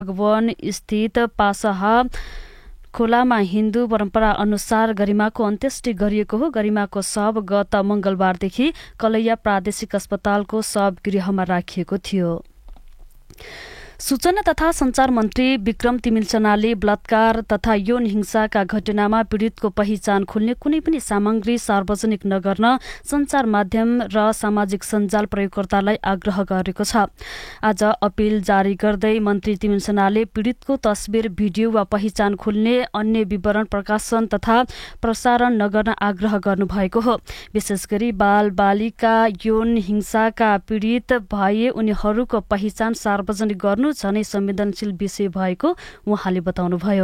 भगवान स्थित पासहा खोलामा हिन्दू परम्परा अनुसार गरिमाको अन्त्येष्टि गरिएको हो। गरिमाको शव गत मंगलबारदेखि कलैया प्रादेशिक अस्पतालको शवगृहमा राखिएको थियो। सूचना तथा संचार मन्त्री विक्रम तिमिल्सनाले बलात्कार तथा यौन हिंसाका घटनामा पीड़ितको पहिचान खोल्ने कुनै पनि सामग्री सार्वजनिक नगर्न संचार माध्यम र सामाजिक सञ्जाल प्रयोगकर्तालाई आग्रह गरेको छ। आज अपिल जारी गर्दै मन्त्री तिमिल्सनाले पीड़ितको तस्बिर, भिडियो वा पहिचान खोल्ने अन्य विवरण प्रकाशन तथा प्रसारण नगर्न आग्रह गर्नुभएको हो। विशेष गरी बाल बालिका यौन हिंसाका पीड़ित भए उनीहरूको पहिचान सार्वजनिक गर्नु झनै संवेदनशील विषय भएको उहाँले बताउनुभयो।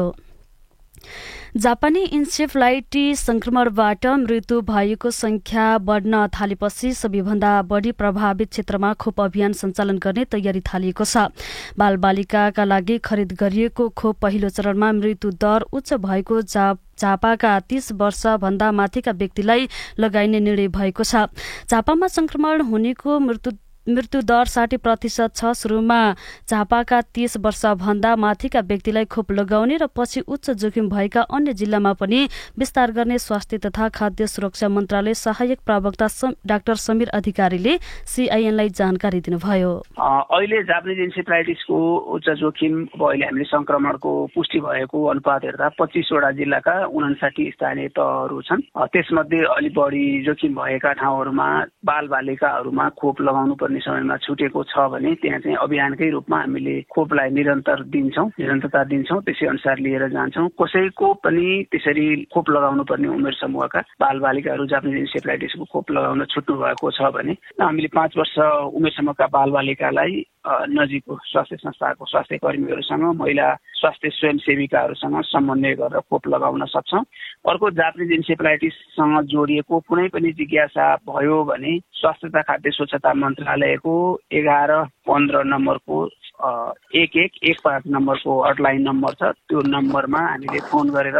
जापानी इन्सेफ्लाइटिस संक्रमणबाट मृत्यु भएको संख्या बढ्न थालेपछि सबैभन्दा बढी प्रभावित क्षेत्रमा खोप अभियान सञ्चालन गर्ने तयारी थालिएको छ। बालबालिकाका लागि खरिद गरिएको खोप पहिलो चरणमा मृत्यु दर उच्च भएको झापाका 30 वर्षभन्दा माथिका व्यक्तिलाई लगाइने निर्णय भएको छ। झापामा संक्रमण हुनेको मृत्यु दर 60% छ। सुरुमा झापाका 30 वर्षभन्दा माथिका व्यक्तिलाई खोप लगाउने र पछि उच्च जोखिम भएका अन्य जिल्लामा पनि विस्तार गर्ने स्वास्थ्य तथा खाद्य सुरक्षा मन्त्रालय सहायक प्रवक्ता डाक्टर समीर अधिकारीले सीआईएनलाई जानकारी दिनुभयो। अहिले जापानिज इन्सेफ्लाइटिसको उच्च जोखिम अहिले हामीले संक्रमणको पुष्टि भएको अनुपात हेर्दा 25 वटा जिल्लाका 59 स्थानीय तहहरू छन्। त्यसमध्ये अलि बढी जोखिम भएका ठाउँहरूमा बालबालिकाहरूमा खोप लगाउनु पर्ने समयमा छुटेको छ भने त्यहाँ चाहिँ अभियानकै रूपमा हामीले खोपलाई निरन्तरता दिन्छौं। त्यसै अनुसार लिएर जान्छौं। कसैको पनि त्यसरी खोप लगाउनु पर्ने उमेर समूहका बालबालिकाहरू जापानिज इन्सेफ्लाइटिसको खोप लगाउन छुट्नु भएको छ भने हामीले 5 वर्ष उमेरसम्मका बालबालिकालाई नजिकको स्वास्थ्य संस्थाको स्वास्थ्य कर्मीहरूसँग, महिला स्वास्थ्य स्वयंसेविकाहरूसँग समन्वय गरेर खोप लगाउन सक्छौं। अर्को जापानिज इन्सेफ्लाइटिससँग जोडिएको कुनै पनि जिज्ञासा भयो भने स्वास्थ्य तथा खाद्य स्वच्छता मन्त्रालयको 1115 नम्बरको 1115 नम्बरको हटलाइन नम्बर छ। त्यो नम्बरमा हामीले फोन गरेर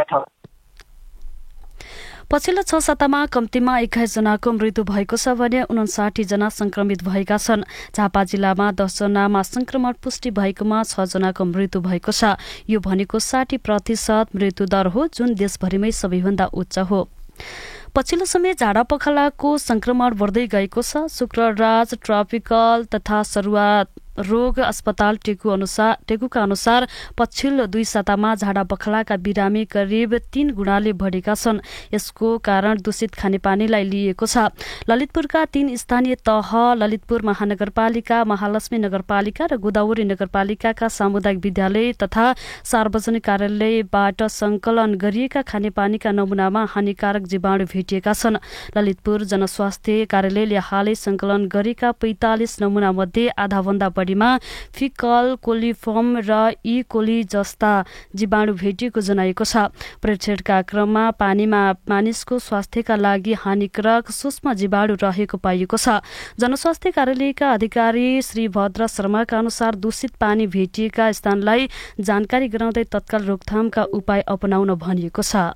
पछिल्लो 6 सातामा कम्तीमा 21 जनाको मृत्यु भएको छ भने 59 जना संक्रमित भएका छन्। झापा जिल्लामा 10 जनामा संक्रमण पुष्टि भएकोमा 6 जनाको मृत्यु भएको छ। यो भनेको 60% मृत्यु दर हो, जुन देशभरिमै सबैभन्दा उच्च हो। पछिल्लो समय झाडा पखालाको संक्रमण बढ्दै गएको छ। शुक्रराज ट्रपिकल तथा सरुवा रोग अस्पताल टेकुका अनुसार पछिल्लो 2 सातामा झाडा पखालाका बिरामी करिब 3 गुणाले बढेका छन्। यसको कारण दूषित खानेपानीलाई लिएको छ। ललितपुरका 3 स्थानीय तह ललितपुर महानगरपालिका, महालक्ष्मी नगरपालिका र गोदावरी नगरपालिकाका सामुदायिक विद्यालय तथा सार्वजनिक कार्यालयबाट संकलन गरिएका खानेपानीका नमूनामा हानिकारक जीवाणु भेटिएका छन्। ललितपुर जनस्वास्थ्य कार्यालयले हालै संकलन गरेका 45 नमूना मध्ये आधाभन्दा फिकल, कोलिफर्म र ई कोली जस्ता जीवाणु भेटिएको जनाएको छ। परीक्षणका क्रममा पानीमा मानिसको स्वास्थ्यका लागि हानिकारक सूक्ष्म जीवाणु रहेको पाइएको छ। जनस्वास्थ्य कार्यालयका अधिकारी श्री भद्र शर्माका अनुसार दूषित पानी भेटिएका स्थानलाई जानकारी गराउँदै तत्काल रोकथामका उपाय अपनाउन भनिएको छ।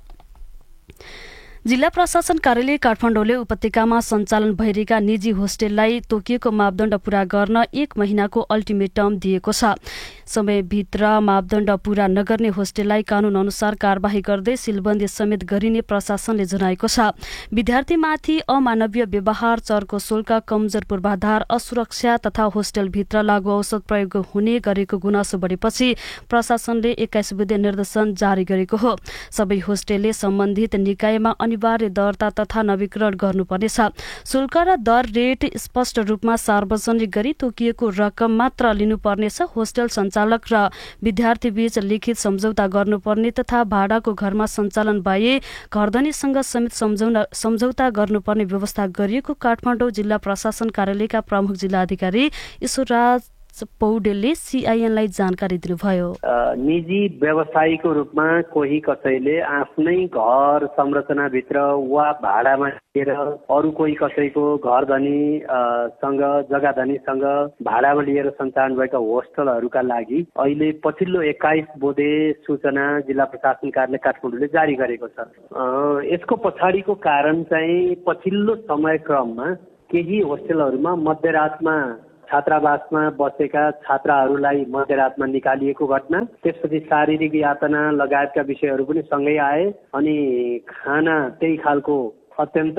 जिल्ला प्रशासन कार्यालय काठमाडौँले उपत्यकामा सञ्चालन भइरहेका निजी होस्टेललाई तोकिएको मापदण्ड पूरा गर्न 1 महिनाको अल्टिमेटम दिएको छ। समयभित्र मापदण्ड पूरा नगर्ने होस्टेललाई कानून अनुसार कारबाही गर्दै सिलबन्दी समेत गरिने प्रशासनले जनाएको छ। विद्यार्थीमाथि अमानवीय व्यवहार, चर्को शुल्क, कमजोर पूर्वाधार, असुरक्षा तथा होस्टेलभित्र लागू औषध प्रयोग हुने गरेको गुनासो बढेपछि प्रशासनले 21 बुँदे निर्देशन जारी गरेको हो। सबै होस्टेलले सम्बन्धित निकायमा अनिवार्य दर्ता तथा नवीकरण गर्नुपर्नेछ। शुल्क र दर रेट स्पष्ट रूपमा सार्वजनिक गरी तोकिएको रकम मात्र लिनुपर्नेछ। होस्टेल सञ्चालक र विद्यार्थी बीच लिखित सम्झौता गर्नुपर्ने तथा भाडाको घरमा सञ्चालन भए घरधनीसँग समेत सम्झौता गर्नुपर्ने व्यवस्था गरिएको काठमाडौँ जिल्ला प्रशासन कार्यालयका प्रमुख जिल्ला अधिकारी ईश्वरराज पौडेलले सीआईएनलाई जानकारी दिनुभयो। निजी व्यवसायीको रूपमा कोही कसैले आफ्नै घर संरचनाभित्र वा भाडामा लिएर अरू कोही कसैको घर धनीसँग जग्गा धनीसँग भाडामा लिएर सञ्चालन भएका होस्टलहरूका लागि अहिले पछिल्लो 21 बुँदे सूचना जिल्ला प्रशासन कार्यालय काठमाडौँले जारी गरेको छ। यसको पछाडिको कारण चाहिँ पछिल्लो समयक्रममा केही होस्टेलहरूमा मध्यरातमा छात्रावासमा बसेका छात्राहरूलाई मध्यरातमा निकालिएको घटना, त्यसपछि शारीरिक यातना लगायतका विषयहरू पनि सँगै आए। अनि खाना त्यही खालको अत्यन्त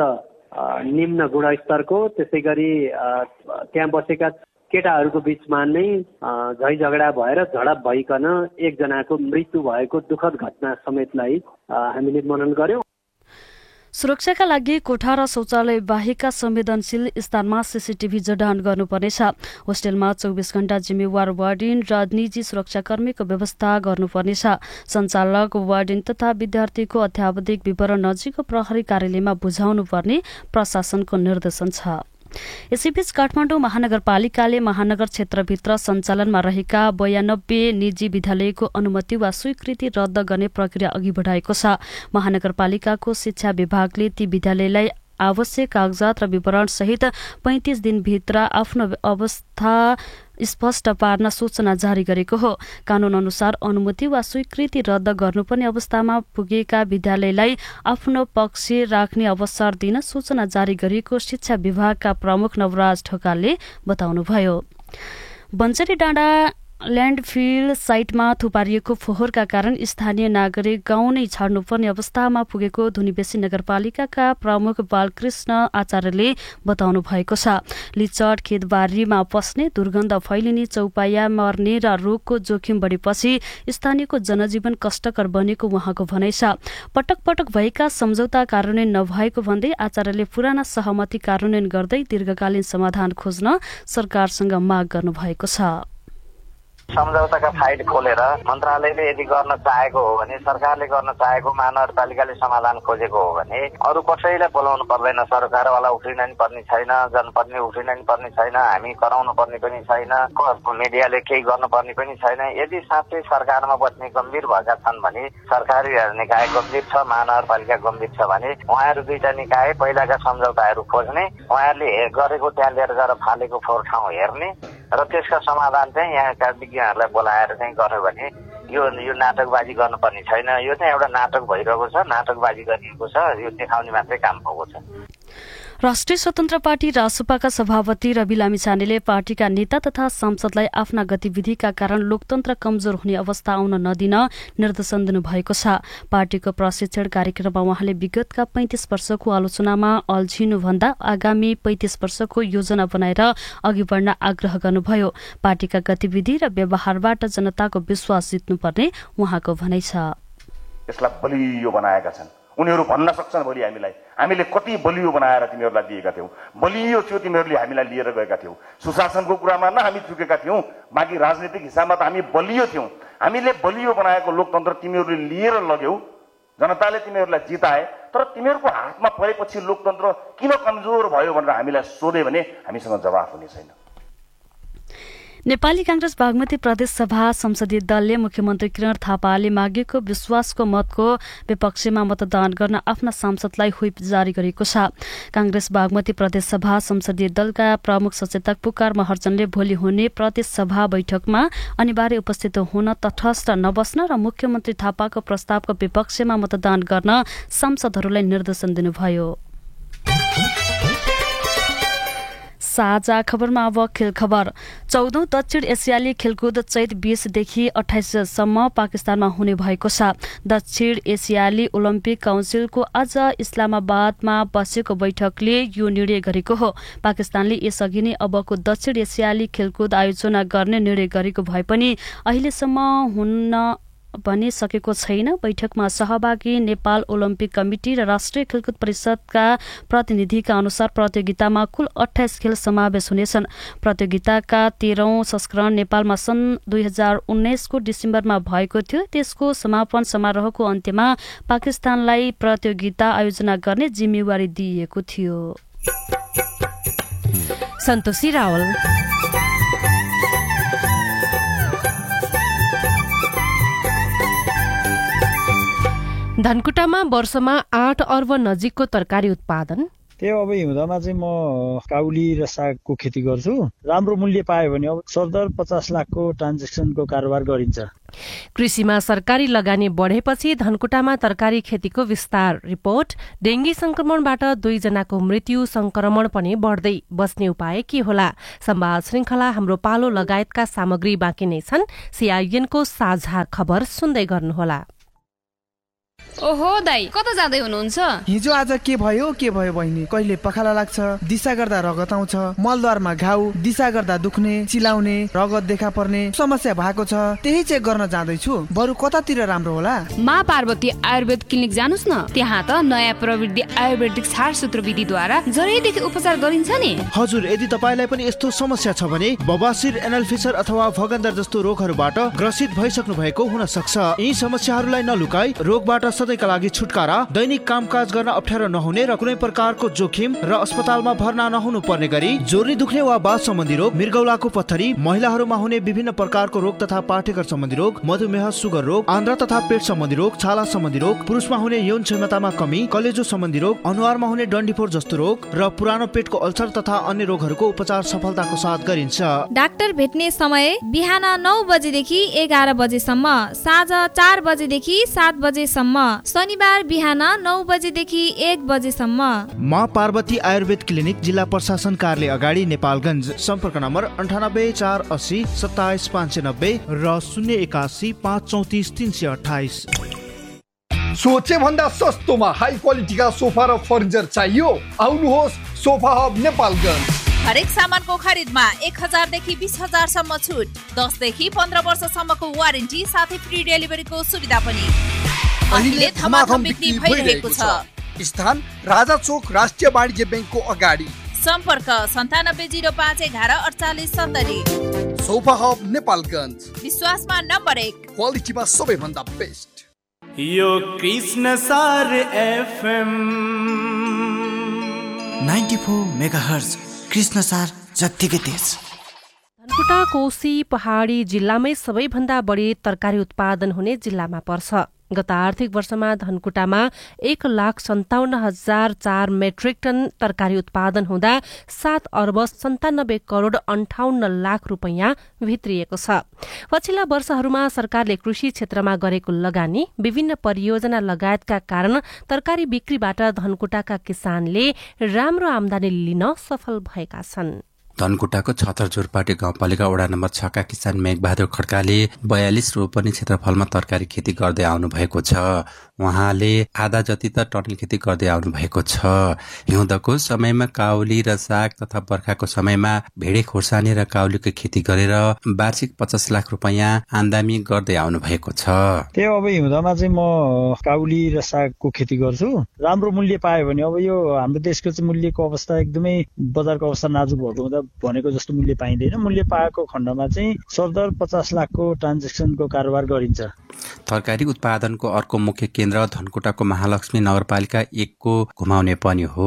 निम्न गुणस्तरको, त्यसै गरी त्यहाँ बसेका केटाहरूको बीचमा नै झै झगडा भएर झडप भइकन एकजनाको मृत्यु भएको दुःखद घटना समेतलाई हामीले मनन गर्यौं। सुरक्षाका लागि कोठा र शौचालय बाहेकका संवेदनशील स्थानमा सीसीटीभी जडान गर्नुपर्नेछ। होस्टेलमा 24 घण्टा जिम्मेवार वार्डन र निजी सुरक्षाकर्मीको व्यवस्था गर्नुपर्नेछ। सञ्चालक, वार्डन तथा विद्यार्थीको अत्यावधिक विवरण नजिकको प्रहरी कार्यालयमा बुझाउनु पर्ने प्रशासनको निर्देशन छ। यसैबीच काठमाडौँ महानगरपालिकाले महानगर क्षेत्रभित्र सञ्चालनमा रहेका 92 निजी विद्यालयको अनुमति वा स्वीकृति रद्द गर्ने प्रक्रिया अघि बढाएको छ। महानगरपालिकाको शिक्षा विभागले ती विद्यालयलाई आवश्यक कागजात र विवरण सहित 35 दिनभित्र आफ्नो अवस्था स्पष्ट पार्न सूचना जारी गरेको हो। कानून अनुसार अनुमति वा स्वीकृति रद्द गर्नुपर्ने अवस्थामा पुगेका विद्यालयलाई आफ्नो पक्ष राख्ने अवसर दिन सूचना जारी गरेको शिक्षा विभागका प्रमुख नवराज ढकालले बताउनुभयो। बन्चरी डाँडा ल्यान्डफिल साइटमा थुपारिएको फोहोरका कारण स्थानीय नागरिक गाउँ नै छाड्नुपर्ने अवस्थामा पुगेको धुनीबेसी नगरपालिकाका प्रमुख बालकृष्ण आचार्यले बताउनु भएको छ। लिचड खेतबारीमा पस्ने, दुर्गन्ध फैलिने, चौपाया मर्ने र रोगको जोखिम बढेपछि स्थानीयको जनजीवन कष्टकर बनेको उहाँको भनाइ छ। पटक पटक भएका सम्झौता कार्यान्वयन नभएको भन्दै आचार्यले पुराना सहमति कार्यान्वयन गर्दै दीर्घकालीन समाधान खोज्न सरकारसँग माग गर्नुभएको छ। सम्झौताका फाइल खोलेर मन्त्रालयले यदि गर्न चाहेको हो भने, सरकारले गर्न चाहेको महानगरपालिकाले समाधान खोजेको हो भने अरू कसैलाई बोलाउनु पर्दैन। सरकारवाला उफ्रिन नि पर्ने छैन, जनप्रतिनिधि उफ्रिन नि पर्ने छैन, हामी कराउनु पर्ने पनि छैन, मिडियाले केही गर्नुपर्ने पनि छैन। यदि साँच्चै सरकारमा बस्ने गम्भीर भएका छन् भने, सरकारी निकाय गम्भीर छ, महानगरपालिका गम्भीर छ भने उहाँहरू दुईटा निकाय पहिलाका सम्झौताहरू खोज्ने, उहाँहरूले गरेको त्यहाँ लिएर गएर फालेको फोहोर ठाउँ हेर्ने र त्यसका समाधान चाहिँ यहाँका विज्ञहरूलाई बोलाएर चाहिँ गर्यो भने यो नाटकबाजी गर्नुपर्ने छैन। यो चाहिँ एउटा नाटक भइरहेको छ, नाटकबाजी गरिएको छ, यो देखाउने मात्रै काम भएको छ। राष्ट्रिय स्वतन्त्र पार्टी रासपाका सभापति रवि लामिछानेले पार्टीका नेता तथा सांसदलाई आफ्ना गतिविधिका कारण लोकतन्त्र कमजोर हुने अवस्था आउन नदिन निर्देशन दिनुभएको छ। पार्टीको प्रशिक्षण कार्यक्रममा उहाँले विगतका 35 वर्षको आलोचनामा अल्झिनुभन्दा आगामी 35 वर्षको योजना बनाएर अघि बढ्न आग्रह गर्नुभयो। पार्टीका गतिविधि र व्यवहारबाट जनताको विश्वास जित्नुपर्ने उहाँको भनाइ छ। यसलाई बलियो बनाएका छन्, उनीहरू भन्न सक्छन् भोलि हामीले कति बलियो बनाएर तिमीहरूलाई दिएका थियौं, बलियो थियो तिमीहरूले हामीलाई लिएर गएका थियौ। सुशासनको कुरामा न हामी चुकेका थियौं, बाँकी राजनीतिक हिसाबमा त हामी बलियो थियौं। हामीले बलियो बनाएको लोकतन्त्र तिमीहरूले लिएर लग्यौ, जनताले तिमीहरूलाई जिताए, तर तिमीहरूको हातमा परेपछि लोकतन्त्र किन कमजोर भयो भनेर हामीलाई सोधे भने हामीसँग जवाफ हुने छैन। नेपाली कांग्रेस बागमती प्रदेश सभा संसदीय दलले मुख्यमन्त्री किरण थापाले मागेको विश्वासको मतको विपक्षमा मतदान गर्न आफ्ना सांसदलाई व्हिप जारी गरेको छ। कांग्रेस बागमती प्रदेश सभा संसदीय दलका प्रमुख सचेतक पुकार महर्जनले भोलि हुने प्रदेश सभा बैठकमा अनिवार्य उपस्थित हुन, तटस्थ नबस्न र मुख्यमन्त्री थापाको प्रस्तावको विपक्षमा मतदान गर्न सांसदहरूलाई निर्देशन दिनुभयो। साझा खबरमा अब खेल खबर। 14औं दक्षिण एसियाली खेलकुद चैत 20 देखि 28 सम्म पाकिस्तानमा हुने भएको छ। दक्षिण एसियाली ओलम्पिक काउन्सिलको आज इस्लामाबादमा बसेको बैठकले यो निर्णय गरेको हो। पाकिस्तानले यसअघि नै अबको दक्षिण एसियाली खेलकुद आयोजना गर्ने निर्णय गरेको भए पनि अहिलेसम्म हुन बनिसकेको छैन। बैठकमा सहभागी नेपाल ओलम्पिक कमिटी र राष्ट्रिय खेलकुद परिषदका प्रतिनिधिका अनुसार प्रतियोगितामा कुल 28 खेल समावेश हुनेछन्। प्रतियोगिताका 13औं संस्करण नेपालमा सन् 2019 को डिसेम्बरमा भएको थियो। त्यसको समापन समारोहको अन्त्यमा पाकिस्तानलाई प्रतियोगिता आयोजना गर्ने जिम्मेवारी दिइएको थियो। सन्तोषी रावल। धनकुटामा वर्षमा 8 अर्ब नजिकको तरकारी उत्पादन, त्यो अब हिउँदमा चाहिँ म काउली र सागको खेती गर्छु। राम्रो मूल्य पायो भने अब सरदर 50 लाखको ट्रान्जेक्सनको कारोबार गरिन्छ। कृषिमा सरकारी लगानी बढेपछि धनकुटामा तरकारी खेतीको विस्तार। रिपोर्ट। डेंगी संक्रमणबाट 2 जनाको मृत्यु, संक्रमण पनि बढ्दै बस्ने उपाय के होला? संवाद श्रृंखला हाम्रो पालो लगायतका सामग्री बाँकी नै छन्। सीआईएनको साझा खबर सुन्दै गर्नुहोला। ओहो दाई, कता जाँदै हुनुहुन्छ? हिजो आज के भयो बहिनी? कहिले पखाला लाग्छ, दिशा गर्दा रगत आउँछ, मलद्वारमा घाउ, दिशा गर्दा दुख्ने, चिलाउने, रगत देखा पर्ने समस्या भएको छ। त्यही चेक गर्न जाँदैछु। बरु कतातिर राम्रो होला? माँ पार्वती आयुर्वेद क्लिनिक जानुस् न। त्यहाँ त नयाँ प्रविधि आयुर्वेदिक छारसूत्र विधिद्वारा जरैदेखि उपचार गरिन्छ नि। हजुर, यदि तपाईलाई पनि यस्तो समस्या छ भने बबासिर, एनल फिसर अथवा भगन्दर जस्तो रोगहरूबाट ग्रसित भइसक्नु भएको हुन सक्छ। यी समस्याहरूलाई नलुकाई रोगबाट सधैँका लागि छुटकारा, दैनिक कामकाज गर्न अप्ठ्यारो नहुने र कुनै प्रकारको जोखिम र अस्पतालमा भर्ना नहुनु पर्ने गरी जोर्नी दुख्ने वा बाथ सम्बन्धी रोग, मृगौलाको पत्थरी, महिलाहरूमा हुने विभिन्न प्रकारको रोग तथा पाठेघर सम्बन्धी रोग, मधुमेह, सुगर रोग, आन्द्रा तथा पेट सम्बन्धी रोग, छाला सम्बन्धी रोग, पुरुषमा हुने यौन क्षमतामा कमी, कलेजो सम्बन्धी रोग, अनुहारमा हुने डन्डीफोर जस्तो रोग र पुरानो पेटको अल्सर तथा अन्य रोगहरूको उपचार सफलताको साथ गरिन्छ। डाक्टर भेट्ने समय बिहान 9 बजेदेखि 11 बजेसम्म, साँझ 4 बजेदेखि 7 बजेसम्म, शनिबार बिहान 9 बजेदेखि 1 बजेसम्म। माँ पार्वती आयुर्वेद क्लिनिक, जिल्ला प्रशासन कार्यालय अगाडि, नेपालगञ्ज। सम्पर्क नम्बर 98 480 27 590 र 081 534 328। सोचे भन्दा सस्तोमा हाई क्वालिटीका सोफा र फर्निचर चाहियो? आउनुहोस् सोफा हब नेपालगञ्ज। हरेक सामानको खरिदमा 1000 देखि 20000 सम्म छुट, 10 देखि 15 वर्षसम्मको वारेन्टी साथै फ्री डेलिभरीको सुविधा पनि। अहिले धमाधम बिक्री भइरहेको छ। स्थान राजा चोक राष्ट्रिय वाणिज्य बैंकको अगाडि। सम्पर्क 9705 11 48 70। सोफा हब नेपालगञ्ज, विश्वासमा नम्बर 1, क्वालिटीमा सबैभन्दा बेस्ट। यो कृष्ण सार एफएम 94 मेगाहर्ज, कृष्ण सार जत्तिकै तेज। धनकुटा कोशी पहाडी जिल्लामै सबैभन्दा बढी तरकारी उत्पादन हुने जिल्लामा पर्छ। गत आर्थिक वर्षमा धनकुटामा 1,57,004 मेट्रिक टन तरकारी उत्पादन हुँदा 7 अर्ब 97 करोड 58 लाख रुपैयाँ भित्रिएको छ। पछिल्ला वर्षहरूमा सरकारले कृषि क्षेत्रमा गरेको लगानी, विभिन्न परियोजना लगायतका कारण तरकारी बिक्रीबाट धनकुटाका किसानले राम्रो आमदानी लिन सफल भएका छन्। धनकुटाको छतरजोरपाटी गाउँपालिका वडा नम्बर 6 का किसान मेघबहादुर खड्काले 42 रोपनी क्षेत्रफलमा तरकारी खेती गर्दै आउनु भएको छ। उहाँले आधा जति त टनल खेती गर्दै आउनु भएको छ। हिउँदको समयमा काउली र साग तथा बर्खाको समयमा भेडे खोर्सानी र काउलीको खेती गरेर वार्षिक 50 लाख रुपैयाँ आमदानी गर्दै आउनु भएको छ। त्यो अब हिउँदमा चाहिँ म काउली र सागको खेती गर्छु। राम्रो मूल्य पायो भने अब यो हाम्रो देशको चाहिँ मूल्यको अवस्था एकदमै बजारको अवस्था नाजुक भएको हुँदा भनेको जस्तो मूल्य पाइँदैन। मूल्य पाएको खण्डमा चाहिँ सरदर 50 लाखको ट्रान्जेक्सनको कारोबार गरिन्छ। तरकारी उत्पादनको अर्को मुख्य केन्द्र धनकुटाको महालक्ष्मी नगरपालिका 1 को घुमाउने पनि हो।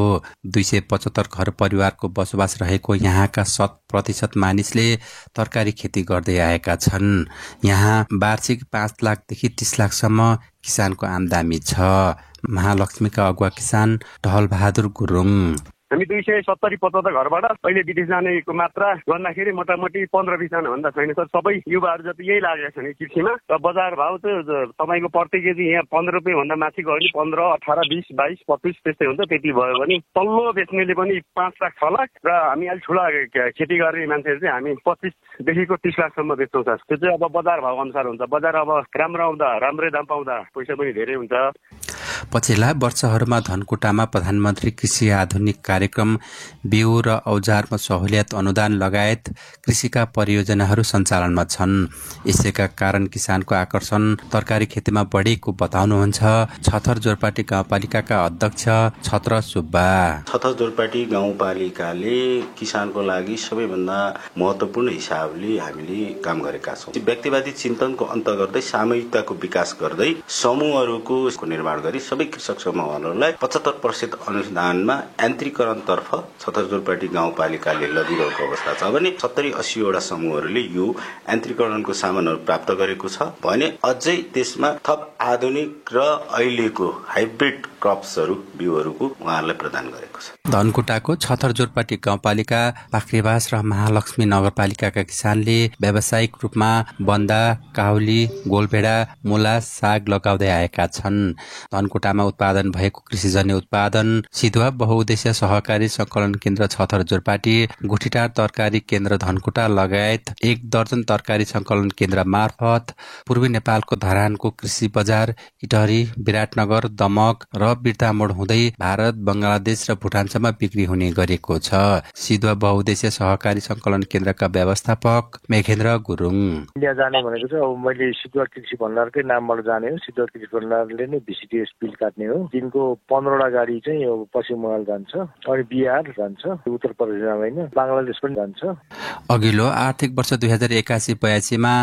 275 घर परिवारको बसोबास रहेको यहाँका 100% मानिसले तरकारी खेती गर्दै आएका छन्। यहाँ वार्षिक 5 लाखदेखि 30 लाखसम्म किसानको आमदानी छ। महालक्ष्मीका अगुवा किसान टहल बहादुर गुरुङ। हामी 270-75 घरबाट अहिले विदेश जानेको मात्रा गर्दाखेरि मोटामोटी 15-20 जना भन्दा छैन सर। सबै युवाहरू जति यही लागेका छन् कृषिमा। र बजार भाउ चाहिँ तपाईँको प्रति केजी यहाँ 15 रुपियाँ भन्दा माथि गयो भने 15, 18, 20, 22, 25 त्यस्तै हुन्छ। त्यति भयो भने तल्लो बेच्नेले पनि 5 लाख 6 लाख र हामी अलिक ठुला खेती गर्ने मान्छेहरू चाहिँ हामी 25 देखिको 30 लाखसम्म बेच्छौँ सर। त्यो चाहिँ अब बजार भाउ अनुसार हुन्छ। बजार अब राम्रो आउँदा राम्रै दाम पाउँदा पैसा पनि धेरै हुन्छ। पछिल्ला वर्षहरूमा धनकुटामा प्रधानमन्त्री कृषि आधुनिक कार्यक्रम, बिउ र औजारमा सहुलियत अनुदान लगायत कृषिका परियोजनाहरू सञ्चालनमा छन्। यसैका कारण किसानको आकर्षण तरकारी खेतीमा बढेको बताउनुहुन्छ छतरजोरपाटी गाउँपालिकाका अध्यक्ष छत्र सुब्बा। छतरजोरपाटी गाउँपालिकाले किसानको लागि सबैभन्दा महत्त्वपूर्ण हिसाबले हामीले काम गरेका छौँ। व्यक्तिवादी चिन्तनको अन्त गर्दै सामूहिकताको विकास गर्दै समूहहरूको निर्माण गरी सबै कृषक समूहहरूलाई 75% अनुदानमा यान्त्रिकरणतर्फ छतरजोरपाटी गाउँपालिकाले लगिरहेको अवस्था छ भने 70-80 वटा समूहहरूले यो यान्त्रिकरणको सामानहरू प्राप्त गरेको छ भने अझै त्यसमा थप आधुनिक र अहिलेको हाइब्रिड क्रप्सहरू बिउहरूको उहाँहरूलाई प्रदान गरेको छ। धनकुटाको छतरजोरपाटी गाउँपालिका पाखरीबास र महालक्ष्मी नगरपालिकाका किसानले व्यावसायिक रूपमा बन्दा, काउली, गोलभेडा, मुला, साग लगाउँदै आएका छन्। धनकुटामा उत्पादन भएको कृषिजन्य उत्पादन सिधुवा बहुउद्देश्य सहकारी संकलन केन्द्र छतरजोरपाटी, गुठीटार तरकारी केन्द्र धनकुटा लगायत 1 दर्जन तरकारी संकलन केन्द्र मार्फत पूर्वी नेपालको धरानको कृषि बजार, इटहरी, विराटनगर, दमक र बिर्तामोड हुँदै भारत, बंगलादेश र भुटानसम्म बिक्री हुने गरेको छ। सिधुवा बहुउद्देश्य सहकारी संकलन केन्द्रका व्यवस्थापक मेघेन्द्र गुरुङ। इन्डिया जाने भनेको चाहिँ अब मैले सिधुवा कृषि भण्डारकै नामबाट जाने हो। सिधुवा कृषि भण्डारले नै VCTS बिल काट्ने हो। दिनको 15वटा गाडी चाहिँ अब पश्चिम बङ्गाल जान्छ, अनि बिहार जान्छ, उत्तर प्रदेश जाँदैन, बङ्गलादेश पनि जान्छ। अघिल्लो आर्थिक वर्ष 2081-82 मा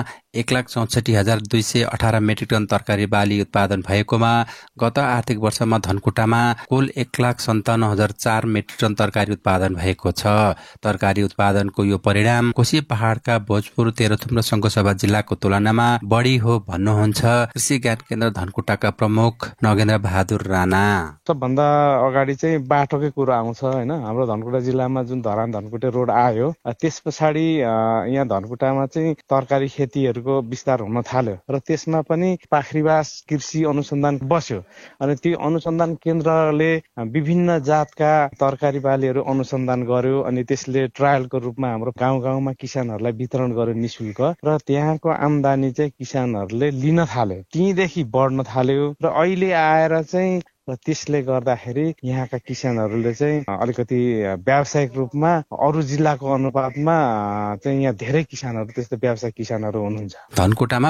1,64,218 मेट्रिक टन तरकारी बाली उत्पादन भएकोमा गत आर्थिक वर्षमा धनकुटामा कुल 1,57,004 मेट्रिक टन तरकारी उत्पादन भएको छ। तरकारी उत्पादनको यो परिणाम कोशी पहाड़का भोजपुर, तेह्रथुम र सङ्खुसभा जिल्लाको तुलनामा बढी हो भन्नुहुन्छ कृषि ज्ञान केन्द्र धनकुटाका प्रमुख नगेन्द्र बहादुर राणा। सबभन्दा अगाडि चाहिँ बाटोकै कुरो आउँछ हैन। हाम्रो धनकुटा जिल्लामा जुन धरान धनकुटे रोड आयो, त्यस पछाडि यहाँ धनकुटामा चाहिँ तरकारी खेतीहरूको विस्तार हुन थाल्यो र त्यसमा पनि पाखरीबास कृषि अनुसन्धान बस्यो। अनि त्यो अनुसन्धान केन्द्रले विभिन्न जातका तरकारी बालीहरू अनुसन्धान गर्यो अनि त्यसले ट्रायलको रूपमा हाम्रो गाउँ-गाउँमा किसानहरूलाई वितरण गर्यो निशुल्क, र त्यहाँको आम्दानी चाहिँ किसानहरूले लिन थाल्यो। त्यहीदेखि बढ्न थाल्यो र अहिले आएर चाहिँ र त्यसले गर्दाखेरि यहाँका किसानहरूले चाहिँ अलिकति व्यावसायिक रूपमा अरू जिल्लाको अनुपातमा चाहिँ यहाँ धेरै किसानहरू त्यस्तो व्यावसायिक किसानहरू हुनुहुन्छ। धनकुटामा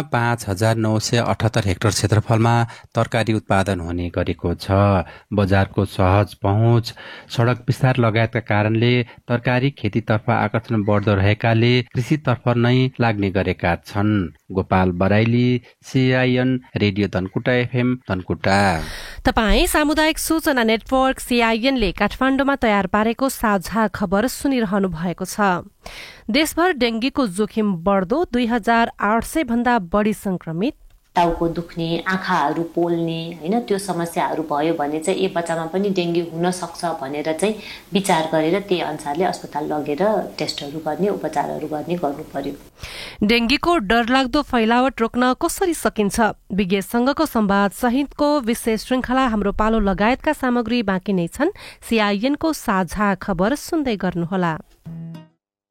5,978 हेक्टर क्षेत्रफलमा तरकारी उत्पादन हुने गरेको छ। बजारको सहज पहुँच, सडक विस्तार लगायतका कारणले तरकारी खेतीतर्फ आकर्षण बढ्दो रहेकाले कृषितर्फ नै लाग्ने गरेका छन्। Gopal Baraili, CIN radio Dhankuta FM Dhankuta. तपाईँ सामुदायिक सूचना नेटवर्क CIN ले काठमाडौँमा तयार पारेको साझा खबर सुनिरहनु भएको छ। देशभर डेंगीको जोखिम बढ्दो, 2,800 भन्दा बढी संक्रमित, टाउको दुख्ने, आँखाहरू पोल्ने हैन, त्यो समस्याहरू भयो भने चाहिँ ए बच्चामा पनि डेंगी हुन सक्छ भनेर चाहिँ विचार गरेर त्यही अनुसारले अस्पताल लगेर टेस्टहरू गर्ने, उपचारहरू गर्ने गर्नु पर्यो। डेंगीको डरलाग्दो फैलावट रोक्न कसरी सकिन्छ? विज्ञ संघको संवाद सहितको विशेष श्रृंखला हाम्रो पालो लगायतका सामग्री बाँकी नै छन्। CIN को साझा खबर सुन्दै गर्नुहोला।